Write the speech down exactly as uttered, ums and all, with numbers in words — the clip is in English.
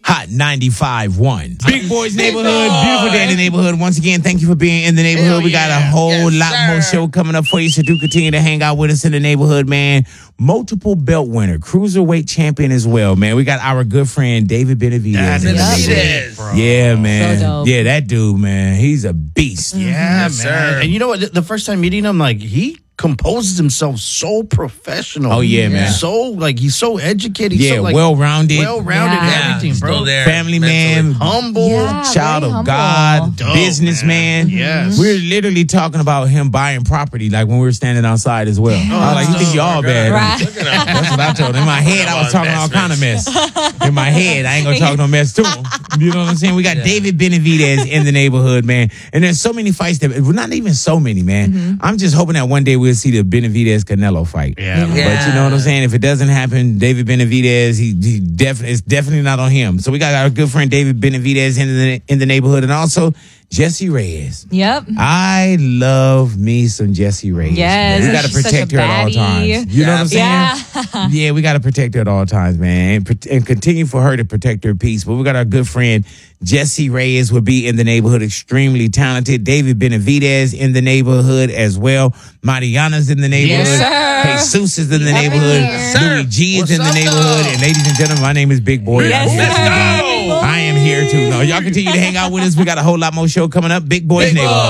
Hot ninety-five point one. Big Boys Neighborhood. Beautiful day in the neighborhood. Once again, thank you for being in the neighborhood. Hell we got yeah. a whole Yes, lot sir. more show coming up for you, so do continue to hang out with us in the neighborhood, man. Multiple belt winner, cruiserweight champion as well, man. We got our good friend David Benavidez. That's in the Benavidez, neighborhood. bro. Yeah, man. So dope. Yeah, that dude, man. He's a beast. Yeah, Yes, man. sir. And you know what? The- The first time meeting him, like, he composes himself so professional. Oh, yeah, man. So, like, he's so educated. He's Yeah, so, like, well-rounded. well-rounded and Yeah. everything, bro. Still there. Family mentally. man. Humble. Yeah. Child very of humble. God, Dope, businessman. man. Yes. We're literally talking about him buying property, like when we were standing outside as well. I was like, you think y'all bad? Right. Look at him. That's what I told him. In my head, I was talking all kind of mess. In my head, I ain't gonna talk no mess to him. You know what I'm saying? We got David Benavidez in the neighborhood, man. And there's so many fights that, well, not even so many, man. I'm just hoping that one day we'll see the Benavidez Canelo fight. Yeah, man. Yeah. But you know what I'm saying? If it doesn't happen, David Benavidez, he, he definitely it's definitely not on him. So we got our good friend David Benavidez in the in the neighborhood, and also Jesse Reyes. Yep. I love me some Jesse Reyes. Yes, man. We got to she's such protect a her at all baddie. times. You know what I'm saying? Yeah. Yeah, we got to protect her at all times, man, and, pro- and continue for her to protect her peace. But we got our good friend Jesse Reyes will be in the neighborhood, extremely talented. David Benavidez in the neighborhood as well. Mariana's in the neighborhood. Yes, sir. Jesus is in the Up in neighborhood. here. Louis G is What's in the up, neighborhood. though? And ladies and gentlemen, my name is Big Boy. Yes, I'm sir. Jesse Reyes. I am here too. No, y'all continue to hang out with us. We got a whole lot more show coming up. Big Boys Big Neighborhood.